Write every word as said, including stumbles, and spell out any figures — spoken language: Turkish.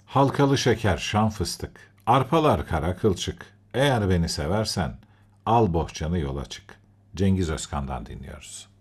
Halkalı şeker, şan fıstık, arpalar kara kılçık. Eğer beni seversen, al bohçanı yola çık. Cengiz Özkan'dan dinliyoruz.